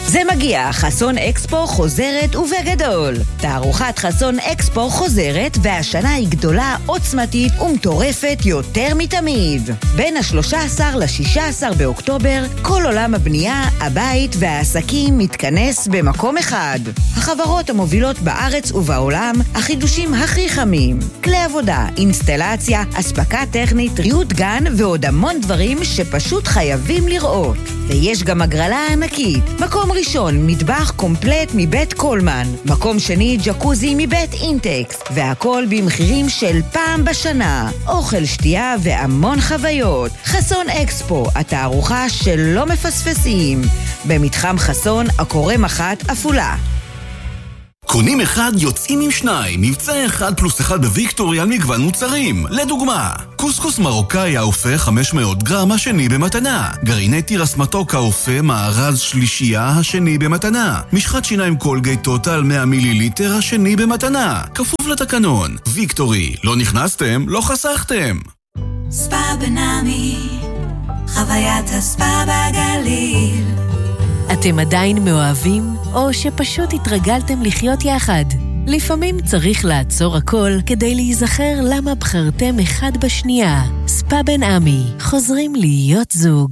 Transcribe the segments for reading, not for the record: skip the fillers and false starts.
זה מגיע, חסון אקספו חוזרת ובגדול. תערוכת חסון אקספו חוזרת, והשנה היא גדולה, עוצמתית ומטורפת יותר מתמיד. בין ה-13 ל-16 באוקטובר, כל עולם הבנייה, הבית והעסקים מתכנס במקום אחד. החברות המובילות בארץ ובעולם, החידושים הכי חמים, כלי עבודה, אינסטלציה, אספקה טכנית, ריהוט גן ועוד המון דברים שפשוט חייבים לראות. ויש גם הגרלה ענקית. מקום ראשון, מטבח קומפלט מבית קולמן. מקום שני, ג'קוזי מבית אינטקס. והכל במחירים של פעם בשנה. אוכל, שתייה והמון חוויות. חסון אקספו, התערוכה שלא מפספסים. במתחם חסון, הקורא מח"ט עפולה. קונים אחד, יוצאים עם שניים. מבצע 1+1 בוויקטורי על מגוון מוצרים. לדוגמה, קוסקוס מרוקאי האופה 500 גרם, השני במתנה. גרעיני תירס מתוק האופה מארז שלישייה, השני במתנה. משחת שיניים קולגייט טוטל 100 מיליליטר, השני במתנה. כפוף לתקנון. ויקטורי, לא נכנסתם, לא חסכתם. ספא בנעמי, חוויית הספא בגליל. אתם עדיין מאוהבים, או שפשוט התרגלתם לחיות יחד? לפעמים צריך לעצור הכל כדי להיזכר למה בחרתם אחד בשנייה. ספא בנעמי, חוזרים להיות זוג.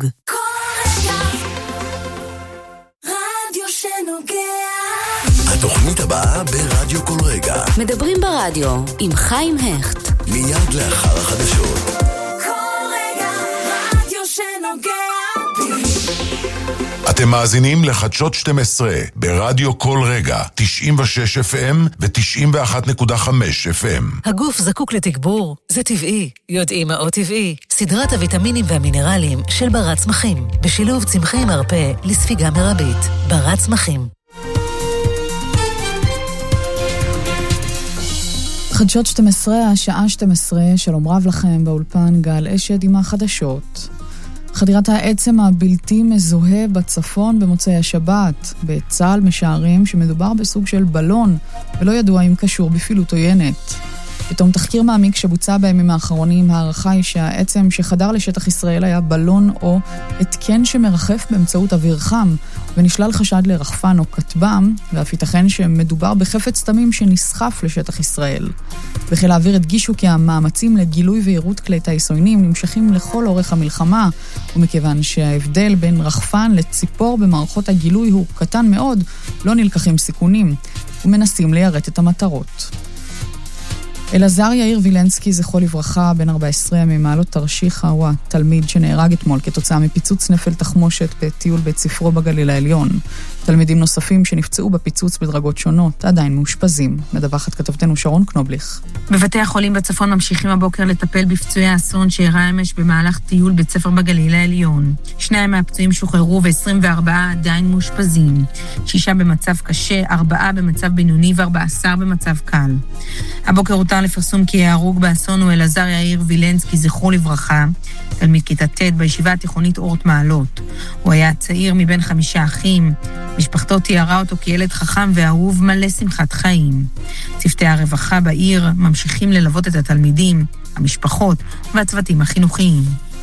רדיו שנוגע. התוכנית הבאה ברדיו כל רגע. מדברים ברדיו עם חיים הכט. מיד לאחר החדשות. כל רגע רדיו שנוגע בי. אתם מאזינים לחדשות 12 ברדיו כל רגע, 96 FM ו-91.5 FM. הגוף זקוק לתגבור, זה טבעי. יודעים מהו טבעי. סדרת הוויטמינים והמינרלים של ברת צמחים, בשילוב צמחי מרפא לספיגה מרבית. ברת צמחים. חדשות 12, השעה 12, שלום רב לכם, באולפן גל אשד עם החדשות. חדירת העצם הבלתי מזוהה בצפון במוצאי השבת. בצה"ל משערים שמדובר בסוג של בלון, ולא ידוע אם קשור בפעילות עוינת. בתום תחקיר מעמיק שבוצע בימים האחרונים, הערכה היא שהעצם שחדר לשטח ישראל היה בלון או התקן שמרחף באמצעות אוויר חם, ונשלל חשד לרחפן או כטב"ם, ואף ייתכן שמדובר בחפץ תמים שנסחף לשטח ישראל. בחיל האוויר הדגישו כי המאמצים לגילוי ועירות כלי טיס עוינים נמשכים לכל אורך המלחמה, ומכיוון שההבדל בין רחפן לציפור במערכות הגילוי הוא קטן מאוד, לא נלקחים סיכונים, ומנסים ליירט את המטרות. אלעזר יאיר וילנסקי, זכרו לברכה, בן 14 ממעלות תרשיחא, הוא התלמיד שנהרג אתמול כתוצאה מפיצוץ נפל תחמושת בטיול בית ספרו בגליל העליון. תלמידים נוספים שנפצעו בפיצוץ בדרגות שונות עדיין מאושפזים. מדווחת כתבתנו שרון קנובליך. בבתי החולים בצפון ממשיכים הבוקר לטפל בפצועי האסון שאירע אמש במהלך טיול בית ספר בגליל העליון. 2 מהפצועים שוחררו ו24 עדיין מאושפזים. 6 במצב קשה, 4 במצב בינוני ו14 במצב קל. הבוקר הותר לפרסום כי ההרוג באסון הוא אלעזר יאיר וילנסקי, זכרו לברכה, תלמיד כיתה ט' בישיבה התיכונית אורט מעלות. הוא היה צעיר מבין 5 אחים. משפחתו תיארה אותו כילד חכם ואהוב מלא שמחת חיים. צוותי הרווחה בעיר ממשיכים ללוות את התלמידים, המשפחות והצוותים החינוכיים.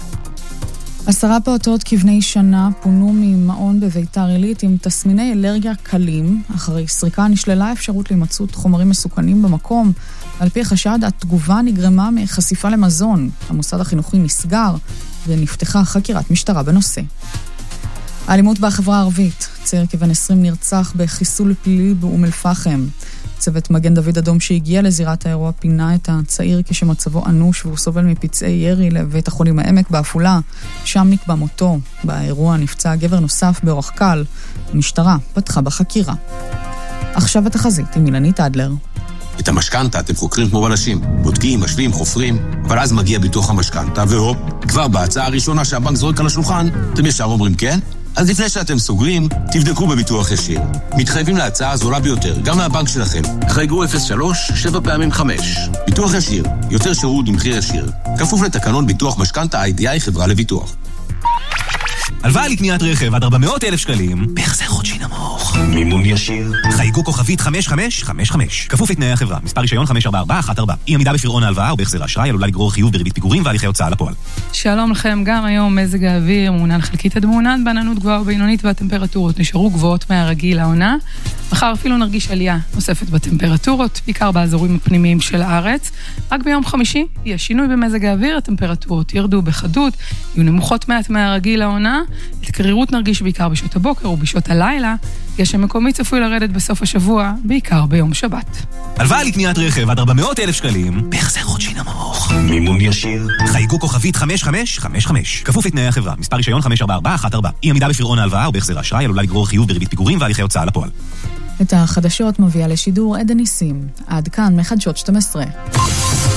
10 פעוטות כבני שנה פונו ממעון בביתר עילית עם תסמיני אלרגיה קלים. אחרי סריקה נשללה אפשרות להימצאות חומרים מסוכנים במקום. על פי החשד, התגובה נגרמה מחשיפה למזון. המוסד החינוכי נסגר ונפתחה חקירת משטרה בנושא. האלימות בחברה הערבית. צעיר כבן 20 נרצח בחיסול פלילי באום אל-פחם. צוות מגן דוד אדום שהגיע לזירת האירוע פינה את הצעיר כשמצבו אנוש והוא סובל מפצעי ירי לבית החולים העמק בעפולה. שם נקבע מותו. באירוע נפצע גבר נוסף באורח קל. המשטרה פתחה בחקירה. עכשיו התחזית עם אילנית אדלר. את המשכנתה אתם חוקרים כמו בלשים, בודקים, משווים, חופרים, אבל אז מגיע ביטוח המשכנתה, והופ, כבר בהצעה הראשונה שהבנק זורק על השולחן, אתם ישר אומרים כן? אז לפני שאתם סוגרים, תבדקו בביטוח ישיר. מתחייבים להצעה הזולה ביותר, גם מהבנק שלכם. חייגו 03 7 פעמים 5. ביטוח ישיר, יותר שירות במחיר ישיר. כפוף לתקנון ביטוח משכנתה IDI חברה לביטוח. הלוואה לקניית רכב עד 400,000 שקלים, בהחזר חודשי נמוך. נמוך. מימון ישיר. חייגו כוכבית 5555. כפוף לתנאי החברה. מספר רישיון 544414. אי עמידה בפירעון ההלוואה או בהחזר האשראי עלולה לגרור חיוב בריבית פיגורים והליכי הוצאה לפועל. שלום לכם, גם היום מזג האוויר מעונן חלקית עד מעונן, בעננות גבוהה ובינונית, והטמפרטורות נשארו גבוהות מהרגיל לעונה. מחר אפילו נרגיש עלייה נוספת בטמפרטורות, בעיקר באזורים הפנימיים של הארץ. רק ביום חמישי יהיה שינוי במזג האוויר, הטמפרטורות ירדו בחדות, יהיו נמוכות מעט מהרגיל לעונה. את קרירות נרגיש בעיקר בשעות הבוקר ובשעות הלילה. גשם מקומי צפוי לרדת בסוף השבוע, בעיקר ביום שבת. הלוואה לקניית רכב עד 400,000 שקלים, בהחזר חודשי נמוך. מימון ישיר. חייגו כוכבית 5555. כפוף לתנאי החברה. מספר רישיון 544414. אי עמידה בפירעון ההלוואה או בהחזר האשראי עלולה לגרור חיוב בריבית פיגורים והליכי הוצאה לפועל. את החדשות מביאה לשידור עדן ניסים. עד כאן מחדשות 12.